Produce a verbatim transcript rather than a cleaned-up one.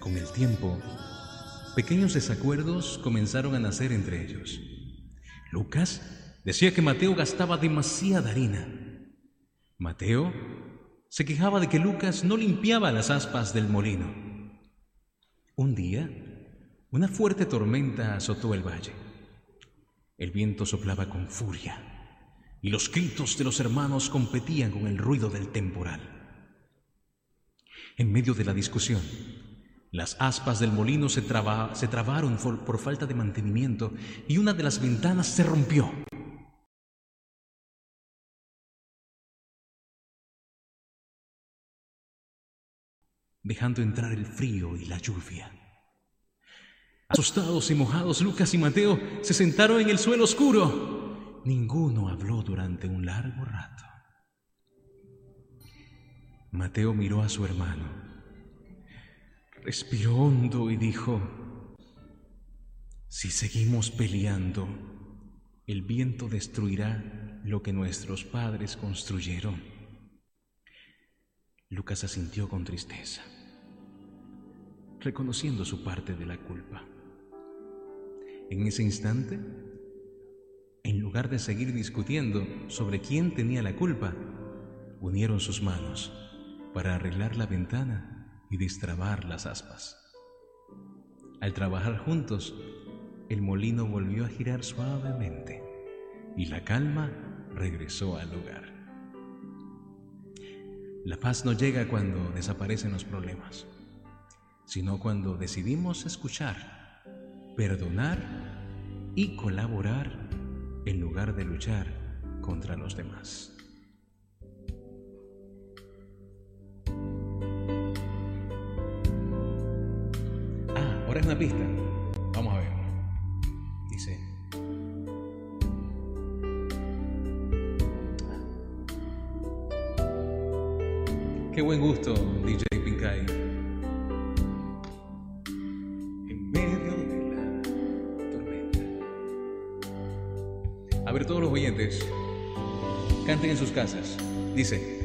Con el tiempo, pequeños desacuerdos comenzaron a nacer entre ellos. Lucas decía que Mateo gastaba demasiada harina. Mateo se quejaba de que Lucas no limpiaba las aspas del molino. Un día, una fuerte tormenta azotó el valle. El viento soplaba con furia y los gritos de los hermanos competían con el ruido del temporal. En medio de la discusión, las aspas del molino se, traba, se trabaron por, por falta de mantenimiento y una de las ventanas se rompió. Dejando entrar el frío y la lluvia. Asustados y mojados, Lucas y Mateo se sentaron en el suelo oscuro. Ninguno habló durante un largo rato. Mateo miró a su hermano, respiró hondo y dijo: si seguimos peleando, el viento destruirá lo que nuestros padres construyeron. Lucas asintió con tristeza, reconociendo su parte de la culpa. En ese instante, en lugar de seguir discutiendo sobre quién tenía la culpa, unieron sus manos para arreglar la ventana y destrabar las aspas. Al trabajar juntos, el molino volvió a girar suavemente y la calma regresó al lugar. La paz no llega cuando desaparecen los problemas, sino cuando decidimos escuchar, perdonar y colaborar en lugar de luchar contra los demás. Ah, ahora es una pista. Vamos a ver. Dice: qué buen gusto, D J Pincay. En medio de la tormenta. A ver, todos los oyentes, canten en sus casas. Dice: